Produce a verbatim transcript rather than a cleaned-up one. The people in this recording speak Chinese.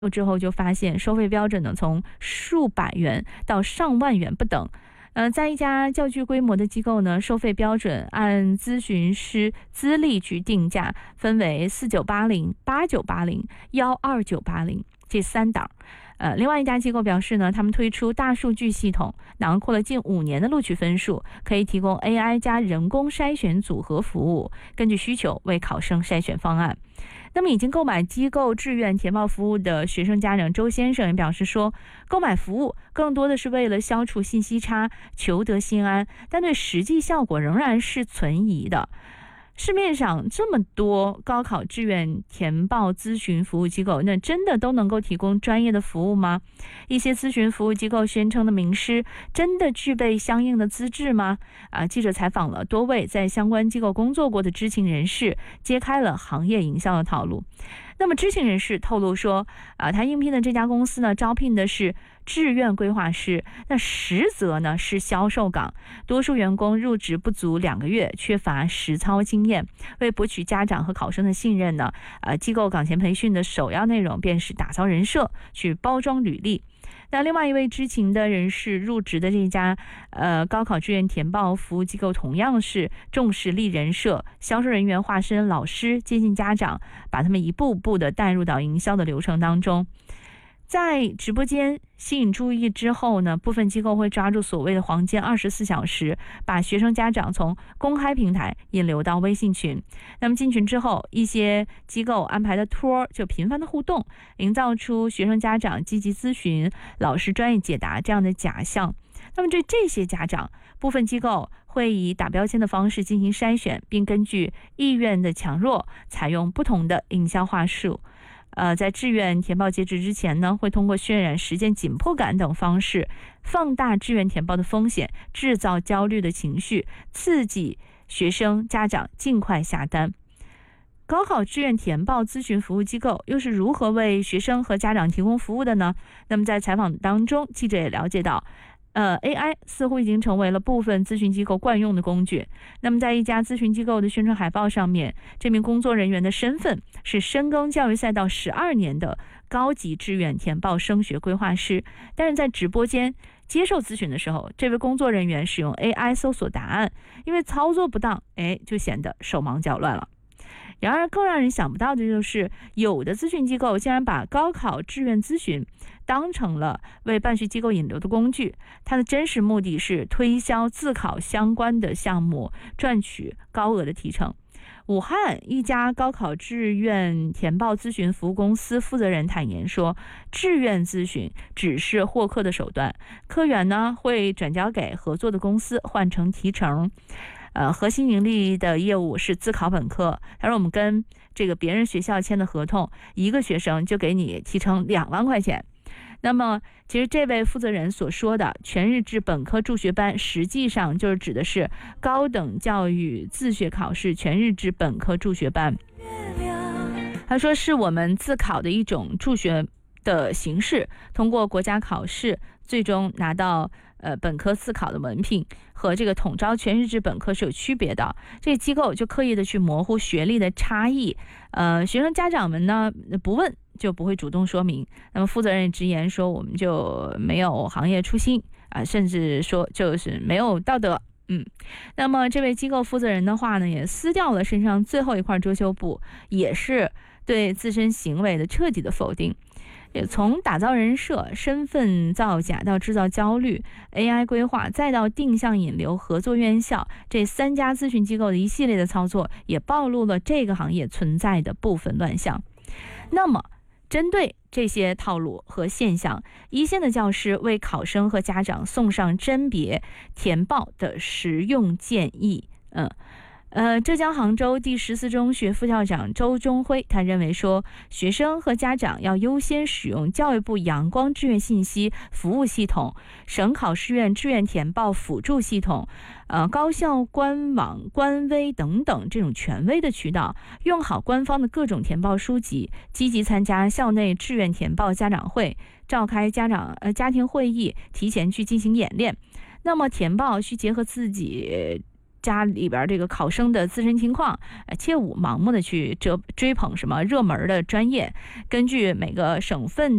之后就发现收费标准呢从数百元到上万元不等。呃，在一家较具规模的机构呢，收费标准按咨询师资历去定价，分为四九八零、八九八零、一二九八零这三档。呃，另外一家机构表示呢，他们推出大数据系统，囊括了近五年的录取分数，可以提供 A I 加人工筛选组合服务，根据需求为考生筛选方案。那么已经购买机构志愿填报服务的学生家长周先生也表示说，购买服务更多的是为了消除信息差，求得心安，但对实际效果仍然是存疑的。市面上这么多高考志愿填报咨询服务机构，那真的都能够提供专业的服务吗？一些咨询服务机构宣称的名师真的具备相应的资质吗？啊，记者采访了多位在相关机构工作过的知情人士，揭开了行业营销的套路。那么知情人士透露说，啊，他应聘的这家公司呢，招聘的是志愿规划师，那实则呢是销售岗，多数员工入职不足两个月，缺乏实操经验。为博取家长和考生的信任呢，呃，机构岗前培训的首要内容便是打造人设，去包装履历。那另外一位知情的人士入职的这家呃高考志愿填报服务机构，同样是重视立人设，销售人员化身老师，接近家长，把他们一步步的带入到营销的流程当中。在直播间吸引注意之后呢，部分机构会抓住所谓的黄金二十四小时，把学生家长从公开平台引流到微信群。那么进群之后，一些机构安排的托就频繁的互动，营造出学生家长积极咨询、老师专业解答这样的假象。那么对这些家长，部分机构会以打标签的方式进行筛选，并根据意愿的强弱，采用不同的营销话术。呃，在志愿填报截止之前呢，会通过渲染时间紧迫感等方式，放大志愿填报的风险，制造焦虑的情绪，刺激学生家长尽快下单。高考志愿填报咨询服务机构又是如何为学生和家长提供服务的呢？那么在采访当中，记者也了解到，呃 A I 似乎已经成为了部分咨询机构惯用的工具。那么在一家咨询机构的宣传海报上面，这名工作人员的身份是深耕教育赛道十二年的高级志愿填报升学规划师，但是在直播间接受咨询的时候，这位工作人员使用 A I 搜索答案，因为操作不当，哎，就显得手忙脚乱了。然而更让人想不到的就是，有的咨询机构竟然把高考志愿咨询当成了为办学机构引流的工具，它的真实目的是推销自考相关的项目，赚取高额的提成。武汉一家高考志愿填报咨询服务公司负责人坦言说，志愿咨询只是获客的手段，科员呢会转交给合作的公司换成提成。呃，核心盈利的业务是自考本科。他说我们跟这个别人学校签的合同，一个学生就给你提成两万块钱。那么其实这位负责人所说的全日制本科助学班，实际上就是指的是高等教育自学考试全日制本科助学班。他说是我们自考的一种助学的形式，通过国家考试最终拿到呃本科自考的文凭，和这个统招全日制本科是有区别的。这个机构就刻意的去模糊学历的差异，呃，学生家长们呢不问就不会主动说明。那么负责人直言说，我们就没有行业初心啊、呃，甚至说就是没有道德。嗯，那么这位机构负责人的话呢，也撕掉了身上最后一块遮羞布，也是对自身行为的彻底的否定。也从打造人设、身份造假到制造焦虑、A I 规划，再到定向引流、合作院校，这三家咨询机构的一系列的操作，也暴露了这个行业存在的部分乱象。那么针对这些套路和现象，一线的教师为考生和家长送上甄别填报的实用建议。嗯。呃，浙江杭州第十四中学副校长周忠辉，他认为说，学生和家长要优先使用教育部阳光志愿信息服务系统、省考试院志愿填报辅助系统、呃高校官网、官微等等这种权威的渠道，用好官方的各种填报书籍，积极参加校内志愿填报家长会，召开家长呃家庭会议，提前去进行演练。那么填报需结合自己家里边这个考生的自身情况，呃，切勿盲目的去追追捧什么热门的专业。根据每个省份